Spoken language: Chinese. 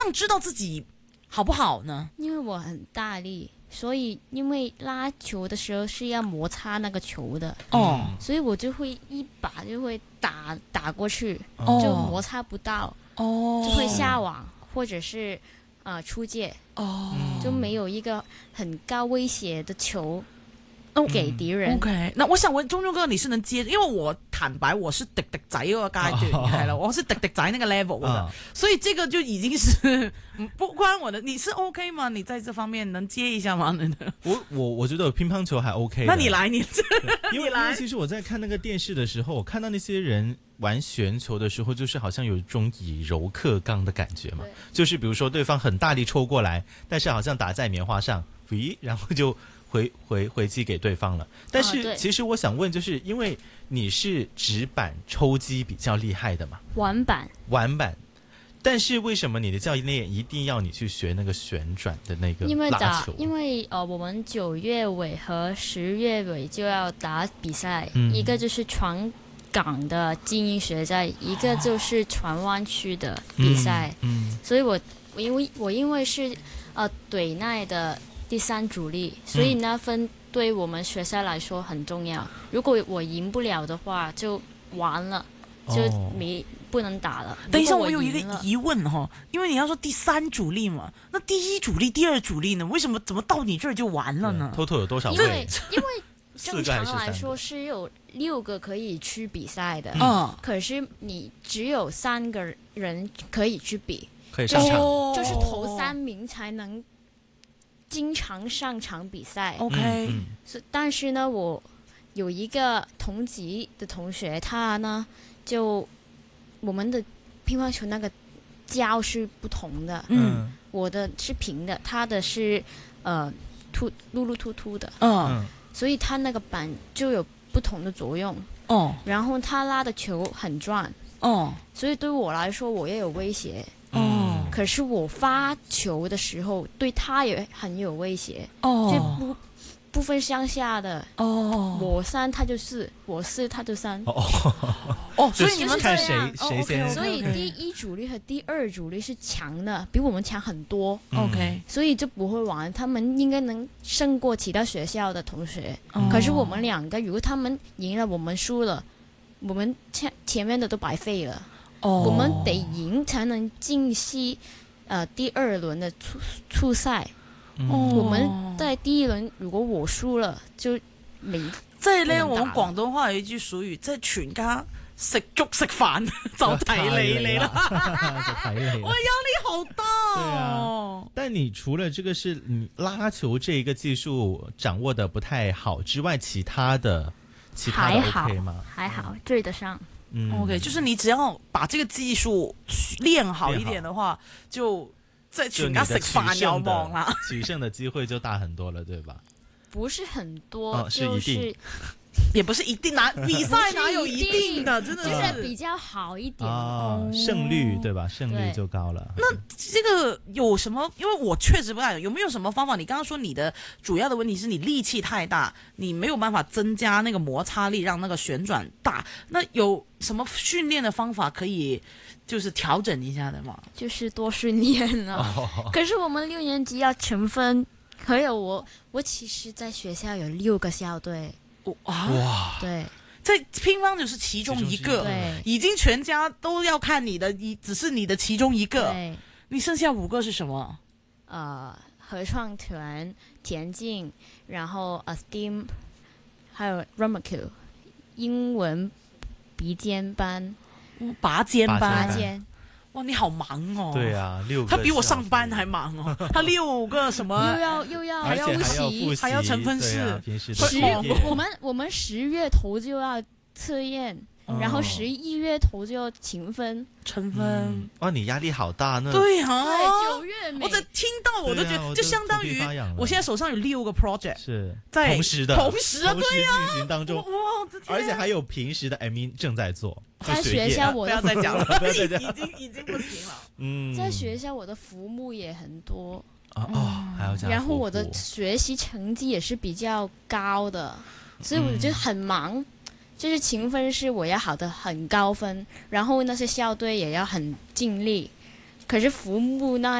知道自己好不好呢？ 因为我很大力，所以因为拉球的时候是要摩擦那个球的，所以我就会一把就会打过去，就摩擦不到，就会下网或者是出界，就没有一个很高威胁的球给敌人。 OK， 那我想問鐘哥，你是能接，因為我坦白我是滴滴仔嗰個階段，係啦，我是滴滴仔那個 level 的，所以這個就已經是不關我的。你是 OK 嗎？你在這方面能接一下嗎？ 我覺得乒乓球還 OK。 那你來， 因為其實我在看那個電視的時候，我看到那些人玩旋球的時候，就是好像有一種以柔克剛的感覺嘛，就是比如說對方很大力抽過來，但是好像打在棉花上，然後就回擊給對方了。但是其實我想問，就是因為你是直板抽擊比較厲害的嘛， 玩板， 但是為什麼你的教練一定要你去學那個旋轉的那個拉球？ 因為我們9月尾和10月尾就要打比賽，一個就是船港的精英學賽，一個就是船灣區的比賽，所以我因為是隊內的第3主力，所以那分對我們學賽來說很重要。如果我贏不了的話，就完了，就不能打了。 等一下，我有一個疑問哈，因為你要說第3主力嘛，那第1主力、第2主力呢？為什麼怎麼到你這兒就完了呢 ？total 有多少位？ 因為正常來說是有6個可以去比賽的，可是你只有3個人可以去比， 可以上場， 就是頭3名才能經常上場比賽。 OK， 但是呢，我有一個同級的同學，他呢就我們的乒乓球那個膠是不同的，我的是平的，他的是凸凸凸凸的，所以他那個板就有不同的作用，然後他拉的球很轉，所以對我來說我也有威脅，可是我發球的時候對他也很有威脅，就不分上下的，我3他就4，我4他就3， 所以你們看誰先， 所以第1主力和第2主力是強的，比我們強很多 ，OK，所以就不會玩，他們應該能勝過其他學校的同學，可是我們2個如果他們贏了，我們輸了，我們前面的都白費了，我們得贏才能進系第2輪的初賽。我們在第1輪如果我輸了就沒。 即係咧，我們廣東話有一句俗語，即係全家食粥食飯就睇你啦，我壓力好大。 對啊，但你除了這個是拉球這一個技術掌握得不太好之外，其他的 OK 嗎？ 還好，追得上。 OK， 就是你只要把這個技術練好一點的話，就在全家食飯有望啦， 取勝的機會就大很多了，對吧？ 不是很多， 是一定， 也不是一定，比賽哪有一定的，真的就是比較好一點， 勝率對吧？勝率就高了。 那這個有什麼？因為我確實不太有沒有什麼方法？你剛剛說你的主要的問題是你力氣太大，你沒有辦法增加那個摩擦力，讓那個旋轉大。那有什麼訓練的方法可以就是調整一下的嗎？ 就是多訓練了。可是我們6年級要成分。還有我其實在學校有6個校隊， 哇， 對， 在乒乓就是其中一個，已經全家都要看你的，只是你的其中一個， 對， 你剩下5個是什麼？ 合唱團、田徑，然後STEAM，還有 RMQ， 英文拔尖班， 拔尖班。哇，你好忙哦！ 對啊，6個， 他比我上班還忙哦。他6個什麼又要複習， 還要成分式。 我們10月頭就要測驗，然後11月頭就要評分。 哇，你壓力好大呢。 對啊， 對，9月我在聽到我都覺得，就相當於我現在手上有6個 project， 是在同時的， 對呀， 進行當中。而且還有平時的 admin 正在做。 在學校我不要再講了， 不要再講，已經不行了。 在學校我的服務也很多。 還要加。 然後我的學習成績也是比較高的，所以我就很忙。就是勤奮是我要考得很高分，然後那些校隊也要很盡力。 可是浮木那